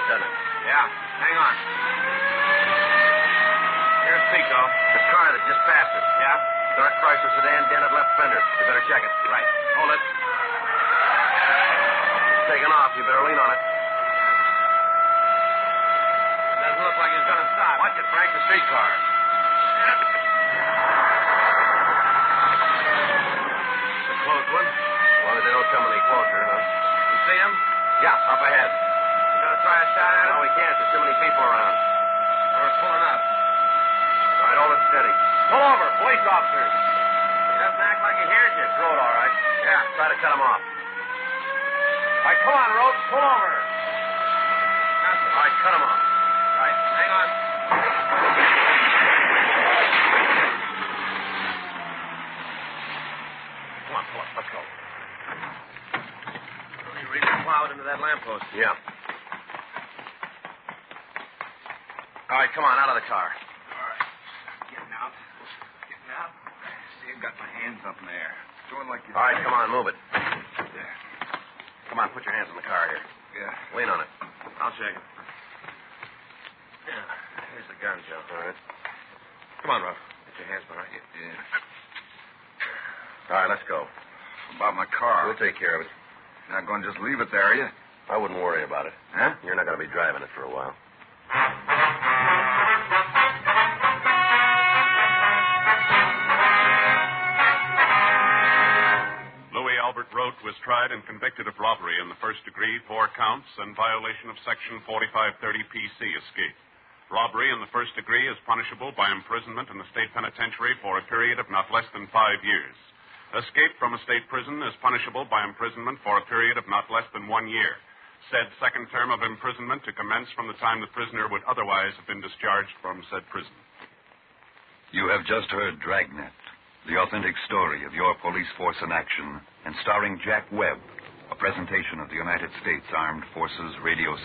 close, doesn't it? Yeah. Hang on. Here's Pico. The car that just passed us. Yeah? Dark Chrysler sedan, dented left fender. You better check it. Right. Hold it. It's taking off. You better lean on it. It doesn't look like it's going to stop. Watch it, Frank. The streetcar. It's a close one. As long as they don't come any closer, huh? You see him? Yeah, up ahead. You going to try a shot at him? No, we can't. There's too many people around. We're pulling up. All right, hold it steady. Pull over. Police officers. He doesn't act like he hears you. Throw it all right. Yeah. Try to cut him off. All right, come on, Rhodes. Pull over. All right, cut him off. Right. Hang on. Come on, pull up. Let's go. He really plowed into that lamppost. Yeah. All right, come on, out of the car. All right. Getting out. Getting out. See, I've got my hands up in the air. Doing like you. All right, come on, move it. Yeah. Come on, put your hands on the car here. Yeah. Lean on it. I'll shake it. Yeah. Here's the gun, Joe. All right. Come on, Ruff. Get your hands behind you. Yeah. All right, let's go. About my car. We'll take care of it. You're not going to just leave it there, are you? I wouldn't worry about it. Huh? You're not going to be driving it for a while. Louis Albert Rote was tried and convicted of robbery in the first degree, 4 counts, and violation of Section 4530 PC escape. Robbery in the first degree is punishable by imprisonment in the state penitentiary for a period of not less than 5 years. Escape from a state prison is punishable by imprisonment for a period of not less than 1 year. Said second term of imprisonment to commence from the time the prisoner would otherwise have been discharged from said prison. You have just heard Dragnet, the authentic story of your police force in action, and starring Jack Webb, a presentation of the United States Armed Forces Radio